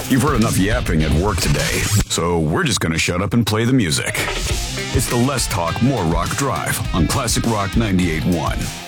You've heard enough yapping at work today, so we're just going to shut up and play the music. It's the Less Talk, More Rock Drive on Classic Rock 98.1.